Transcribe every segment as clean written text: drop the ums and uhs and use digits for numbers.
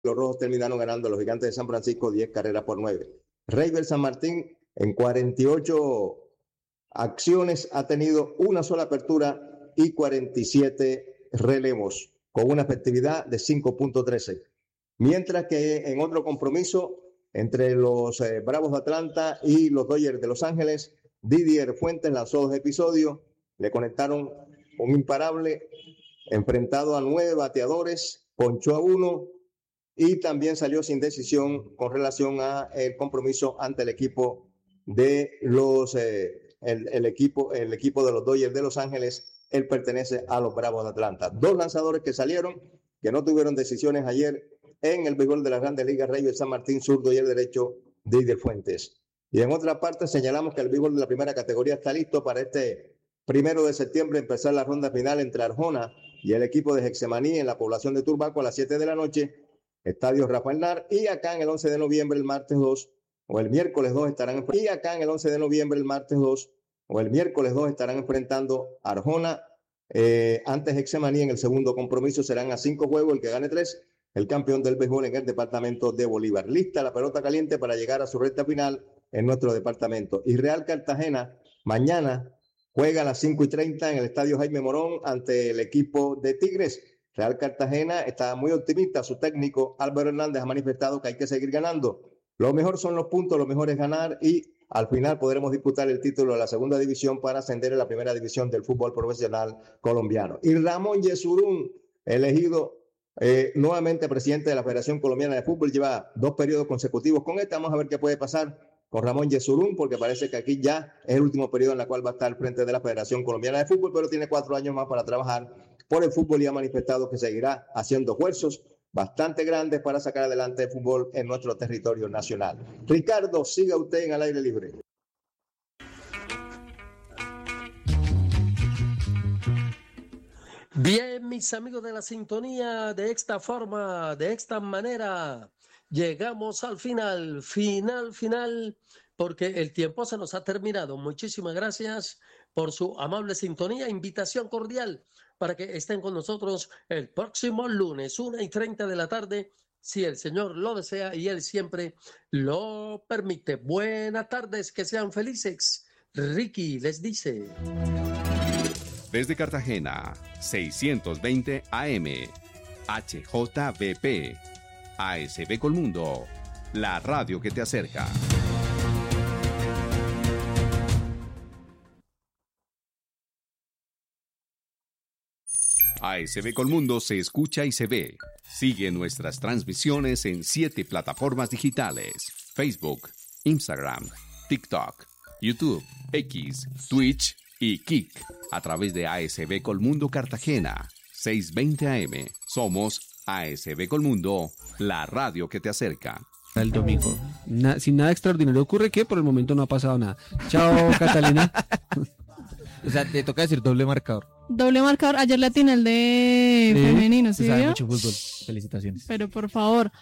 Los rojos terminaron ganando a los Gigantes de San Francisco 10 carreras por 9. Reiber San Martín en 48 acciones ha tenido una sola apertura y 47 relevos, con una efectividad de 5.13. Mientras que en otro compromiso entre los Bravos de Atlanta y los Dodgers de Los Ángeles, Didier Fuentes lanzó 2 episodios, le conectaron un imparable, enfrentado a 9 bateadores, ponchó a 1 y también salió sin decisión con relación a el compromiso ante el equipo de los el equipo de los Dodgers de Los Ángeles. Él pertenece a los Bravos de Atlanta. 2 lanzadores que salieron, que no tuvieron decisiones ayer en el béisbol de las Grandes Ligas: Reiber San Martín, zurdo, y el derecho, Didier Fuentes. Y en otra parte señalamos que el béisbol de la primera categoría está listo para este 1 de septiembre empezar la ronda final entre Arjona y el equipo de Getsemaní en la población de Turbaco a las 7 de la noche, Estadio Rafael Nar. Y acá en el 11 de noviembre, el martes 2 o el miércoles 2 estarán enfrentando Arjona ante Getsemaní. En el segundo compromiso serán a 5 juegos, el que gane 3, el campeón del béisbol en el departamento de Bolívar. Lista la pelota caliente para llegar a su recta final en nuestro departamento. Y Real Cartagena mañana juega a las 5:30 en el estadio Jaime Morón ante el equipo de Tigres. Real Cartagena está muy optimista. Su técnico Álvaro Hernández ha manifestado que hay que seguir ganando. Lo mejor son los puntos, lo mejor es ganar, y al final podremos disputar el título de la segunda división para ascender a la primera división del fútbol profesional colombiano. Y Ramón Yesurún, elegido nuevamente presidente de la Federación Colombiana de Fútbol, lleva 2 periodos consecutivos con este. Vamos a ver qué puede pasar con Ramón Yesurún, porque parece que aquí ya es el último periodo en el cual va a estar al frente de la Federación Colombiana de Fútbol, pero tiene 4 años más para trabajar por el fútbol y ha manifestado que seguirá haciendo esfuerzos bastante grandes para sacar adelante el fútbol en nuestro territorio nacional. Ricardo, siga usted en Al Aire Libre. Bien, mis amigos de la sintonía, de esta forma, de esta manera, llegamos al final, porque el tiempo se nos ha terminado. Muchísimas gracias por su amable sintonía. Invitación cordial para que estén con nosotros el próximo lunes, 1:30 de la tarde, si el Señor lo desea y Él siempre lo permite. Buenas tardes, que sean felices. Ricky les dice. Desde Cartagena, 620 AM, HJBP, ASB Colmundo, la radio que te acerca. ASB Colmundo se escucha y se ve. Sigue nuestras transmisiones en 7 plataformas digitales: Facebook, Instagram, TikTok, YouTube, X, Twitch y Kik, a través de ASB Colmundo Cartagena, 620 AM. Somos ASB Colmundo, la radio que te acerca. El domingo. Sin nada extraordinario ocurre, que por el momento no ha pasado nada. Chao, Catalina. O sea, te toca decir doble marcador. Doble marcador. Ayer le atiné el de femenino, ¿sí? Sabe mucho fútbol. Felicitaciones. Pero por favor.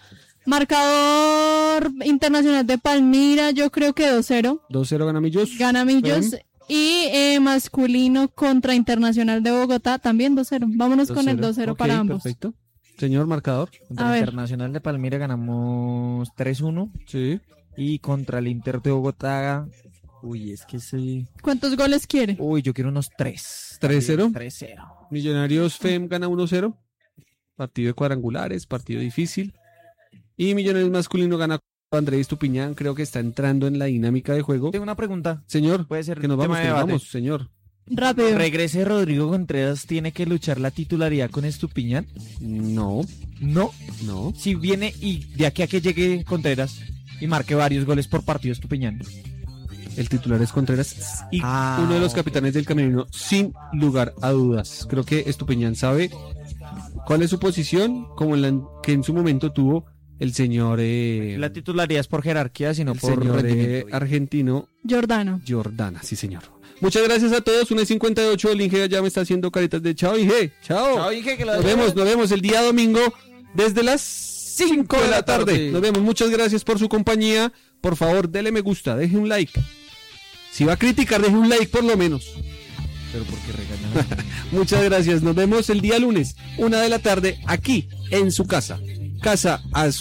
Marcador internacional de Palmira, yo creo que 2-0. 2-0 gana Millos. Gana Millos. Y masculino contra Internacional de Bogotá, también 2-0. Vámonos 2-0. Con el 2-0 para ambos. Perfecto. Señor marcador. Contra el Internacional de Palmira ganamos 3-1. Sí. Y contra el Inter de Bogotá... Uy, es que sí. ¿Cuántos goles quiere? Uy, yo quiero unos 3. 3-0. 3-0. Millonarios FEM gana 1-0. Partido de cuadrangulares, partido difícil. Y Millonarios masculino gana. Andrés Tupiñán creo que está entrando en la dinámica de juego. Tengo una pregunta. Señor, puede ser que nos vamos, señor. Rápido. ¿Regrese Rodrigo Contreras tiene que luchar la titularidad con Estupiñán? No. ¿No? No. Si viene y de aquí a que llegue Contreras y marque varios goles por partido Estupiñán. El titular es Contreras y uno de los capitanes del camerino, sin lugar a dudas. Creo que Estupiñán sabe cuál es su posición, como que en su momento tuvo el señor... la titularidad es por jerarquía, sino por señor argentino. Jordana, sí señor. Muchas gracias a todos. 1:58, el Inge ya me está haciendo caritas de chao, Inge. Chao. Chao, Inge, que nos vemos el día domingo desde las 5 de la tarde. Nos vemos, muchas gracias por su compañía. Por favor, dele me gusta, deje un like. Si va a criticar, deje un like por lo menos. Pero porque regañan. Muchas gracias, nos vemos el día lunes, 1 de la tarde, aquí en su casa. casa a